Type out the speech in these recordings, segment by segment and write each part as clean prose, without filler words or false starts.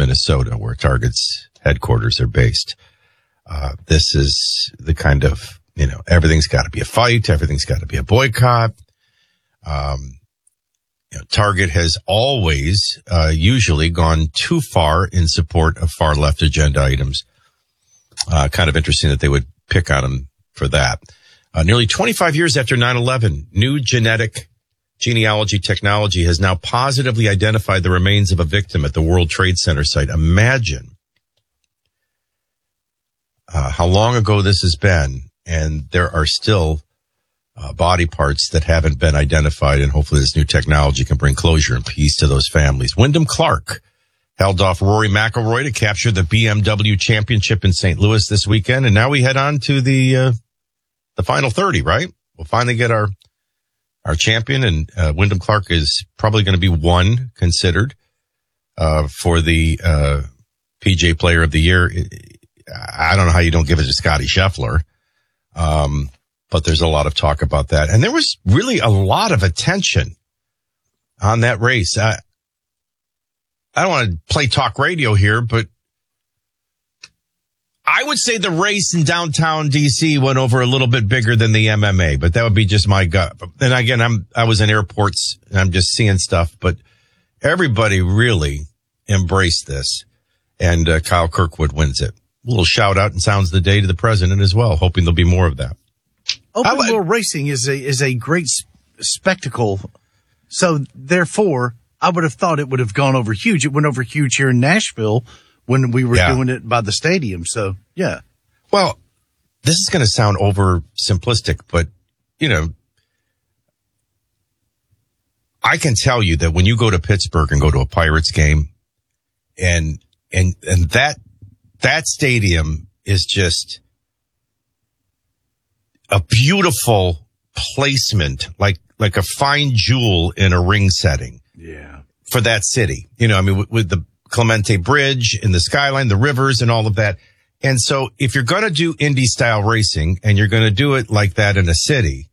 Minnesota, where Target's headquarters are based. This is the kind of, everything's got to be a fight. Everything's got to be a boycott. Target has always, usually gone too far in support of far left agenda items. Kind of interesting that they would pick on them for that. Nearly 25 years after 9/11, new genetic genealogy technology has now positively identified the remains of a victim at the World Trade Center site. Imagine how long ago this has been, and there are still body parts that haven't been identified, and hopefully this new technology can bring closure and peace to those families. Wyndham Clark held off Rory McIlroy to capture the BMW Championship in St. Louis this weekend, and now we head on to the final 30, right? We'll finally get our champion, and Wyndham Clark is probably going to be one considered for the PGA Player of the Year. I don't know how you don't give it to Scottie Scheffler, but there's a lot of talk about that. And there was really a lot of attention on that race. I don't want to play talk radio here, but I would say the race in downtown DC went over a little bit bigger than the MMA, but that would be just my gut. And again, I was in airports and I'm just seeing stuff, but everybody really embraced this, and Kyle Kirkwood wins it. A little shout out and sounds the day to the president as well, hoping there'll be more of that. Open wheel racing is a great spectacle. So therefore, I would have thought it would have gone over huge. It went over huge here in Nashville when we were doing it by the stadium. So, yeah. Well, this is going to sound over simplistic, but, I can tell you that when you go to Pittsburgh and go to a Pirates game, and that stadium is just a beautiful placement, like a fine jewel in a ring setting. Yeah. For that city, with the Clemente Bridge and the skyline, the rivers and all of that. And so if you're going to do Indy style racing and you're going to do it like that in a city,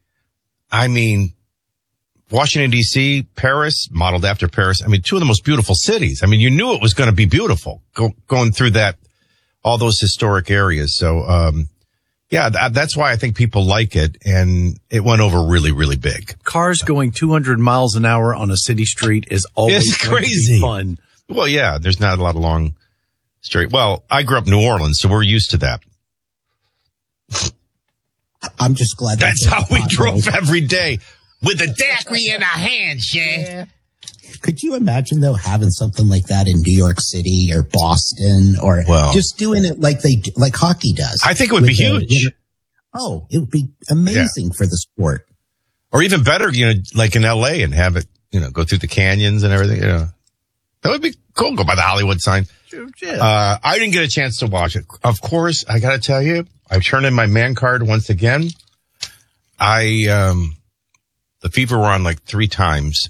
Washington DC, Paris, modeled after Paris. Two of the most beautiful cities. You knew it was going to be beautiful going through all those historic areas. So, that's why I think people like it. And it went over really, really big. Cars going 200 miles an hour on a city street is always crazy fun. Well, yeah, there's not a lot of long straight. Well, I grew up in New Orleans, so we're used to that. I'm just glad that's how we drove every day with a daiquiri in our hands, yeah. Could you imagine, though, having something like that in New York City or Boston, or just doing it like hockey does? I think it would be huge. It would be amazing for the sport. Or even better, like in LA, and have it, go through the canyons and everything. That would be cool. Go by the Hollywood sign. Yeah. I didn't get a chance to watch it. Of course, I got to tell you, I turned in my man card once again. The Fever were on like 3 times.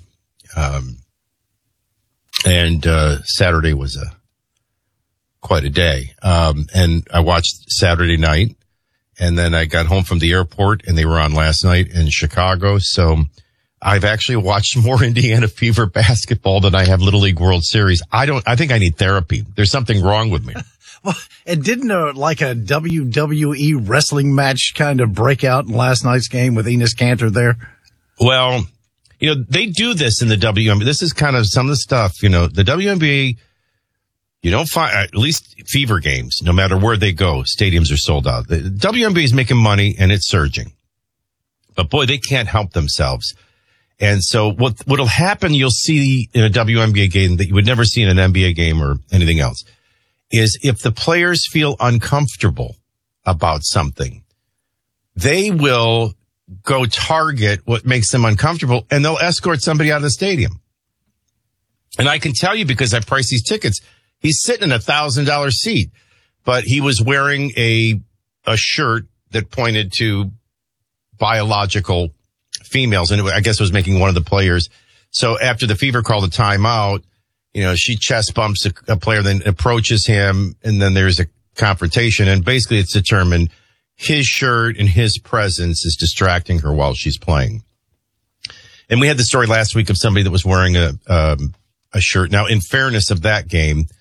And Saturday was quite a day. And I watched Saturday night, and then I got home from the airport and they were on last night in Chicago. So I've actually watched more Indiana Fever basketball than I have Little League World Series. I think I need therapy. There's something wrong with me. Well, and didn't a WWE wrestling match kind of break out in last night's game with Enos Kanter there? Well, they do this in the WNBA. This is kind of some of the stuff, the WNBA, you don't find, at least Fever games, no matter where they go, stadiums are sold out. The WNBA is making money and it's surging. But boy, they can't help themselves. And so what'll happen, you'll see in a WNBA game that you would never see in an NBA game or anything else, is if the players feel uncomfortable about something, they will go target what makes them uncomfortable, and they'll escort somebody out of the stadium. And I can tell you, because I priced these tickets, he's sitting in $1,000 seat, but he was wearing a shirt that pointed to biological females, and I guess it was making one of the players. So after the Fever called a timeout, she chest bumps a player, then approaches him, and then there's a confrontation, and basically it's determined his shirt and his presence is distracting her while she's playing. And we had the story last week of somebody that was wearing a shirt. Now, in fairness of that game,